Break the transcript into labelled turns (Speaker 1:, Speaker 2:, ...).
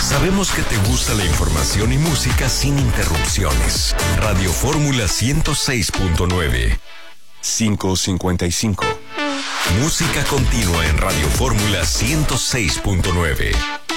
Speaker 1: Sabemos que te gusta la información y música sin interrupciones. Radio Fórmula 106.9. 5:55. Música continua en Radio Fórmula 106.9.